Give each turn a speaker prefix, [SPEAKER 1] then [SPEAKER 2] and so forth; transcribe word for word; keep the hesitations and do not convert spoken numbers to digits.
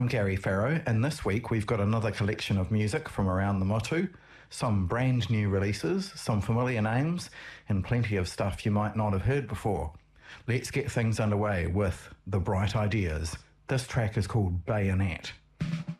[SPEAKER 1] I'm Gary Farrow, and this week we've got another collection of music from around the Motu, some brand new releases, some familiar names, and plenty of stuff you might not have heard before. Let's get things underway with The Bright Ideas. This track is called Bayonet.